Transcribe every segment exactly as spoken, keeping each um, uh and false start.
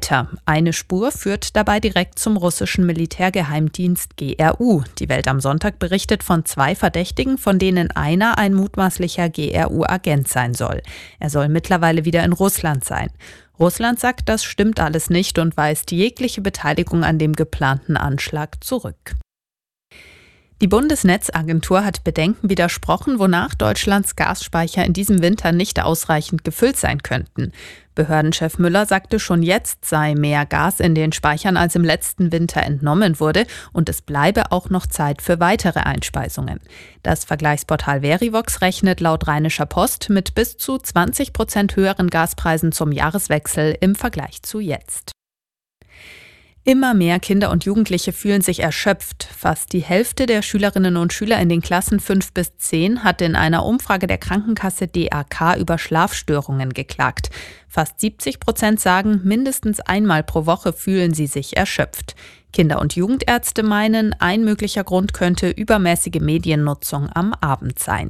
weiter. Eine Spur führt dabei direkt zum russischen Militärgeheimdienst G R U. Die Welt am Sonntag berichtet von zwei Verdächtigen, von denen einer ein mutmaßlicher G R U-Agent sein soll. Er soll mittlerweile wieder in Russland sein. Russland sagt, das stimmt alles nicht und weist jegliche Beteiligung an dem geplanten Anschlag zurück. Die Bundesnetzagentur hat Bedenken widersprochen, wonach Deutschlands Gasspeicher in diesem Winter nicht ausreichend gefüllt sein könnten. Behördenchef Müller sagte, schon jetzt sei mehr Gas in den Speichern, als im letzten Winter entnommen wurde, und es bleibe auch noch Zeit für weitere Einspeisungen. Das Vergleichsportal Verivox rechnet laut Rheinischer Post mit bis zu zwanzig Prozent höheren Gaspreisen zum Jahreswechsel im Vergleich zu jetzt. Immer mehr Kinder und Jugendliche fühlen sich erschöpft. Fast die Hälfte der Schülerinnen und Schüler in den Klassen fünf bis zehn hat in einer Umfrage der Krankenkasse D A K über Schlafstörungen geklagt. Fast siebzig Prozent sagen, mindestens einmal pro Woche fühlen sie sich erschöpft. Kinder- und Jugendärzte meinen, ein möglicher Grund könnte übermäßige Mediennutzung am Abend sein.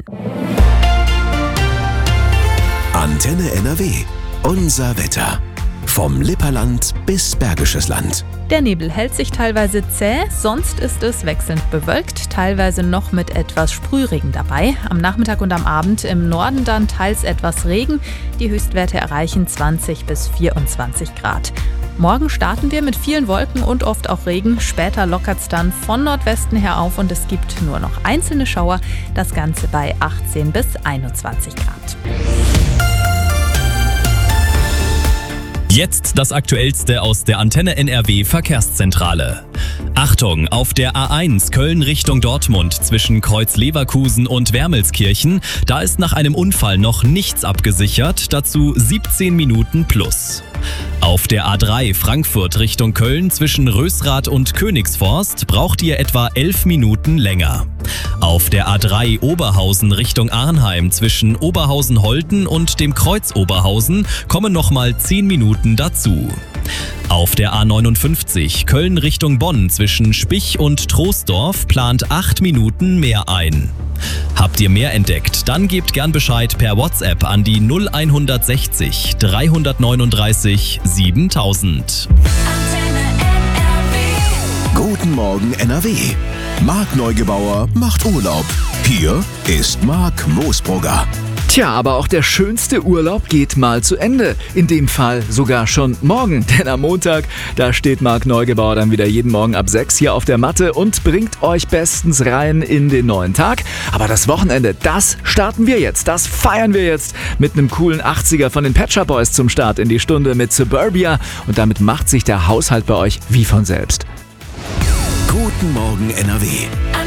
Antenne N R W. Unser Wetter. Vom Lipperland bis Bergisches Land. Der Nebel hält sich teilweise zäh, sonst ist es wechselnd bewölkt, teilweise noch mit etwas Sprühregen dabei. Am Nachmittag und am Abend im Norden dann teils etwas Regen. Die Höchstwerte erreichen zwanzig bis vierundzwanzig Grad. Morgen starten wir mit vielen Wolken und oft auch Regen. Später lockert es dann von Nordwesten her auf und es gibt nur noch einzelne Schauer. Das Ganze bei achtzehn bis einundzwanzig Grad. Jetzt das Aktuellste aus der Antenne N R W Verkehrszentrale. Achtung, auf der A eins Köln Richtung Dortmund zwischen Kreuz-Leverkusen und Wermelskirchen, da ist nach einem Unfall noch nichts abgesichert, dazu siebzehn Minuten plus. Auf der A drei Frankfurt Richtung Köln zwischen Rösrath und Königsforst braucht ihr etwa elf Minuten länger. Auf der A drei Oberhausen Richtung Arnheim zwischen Oberhausen-Holten und dem Kreuz Oberhausen kommen nochmal zehn Minuten dazu. Auf der A neunundfünfzig Köln Richtung Bonn zwischen Spich und Troisdorf plant acht Minuten mehr ein. Habt ihr mehr entdeckt? Dann gebt gern Bescheid per WhatsApp an die null hundertsechzig dreihundertneununddreißig siebentausend. Guten Morgen N R W. Marc Neugebauer macht Urlaub. Hier ist Marc Moosbrugger. Tja, aber auch der schönste Urlaub geht mal zu Ende. In dem Fall sogar schon morgen. Denn am Montag, da steht Marc Neugebauer dann wieder jeden Morgen ab sechs hier auf der Matte und bringt euch bestens rein in den neuen Tag. Aber das Wochenende, das starten wir jetzt. Das feiern wir jetzt mit einem coolen achtziger von den Pet Shop Boys zum Start in die Stunde mit Suburbia. Und damit macht sich der Haushalt bei euch wie von selbst. Guten Morgen N R W.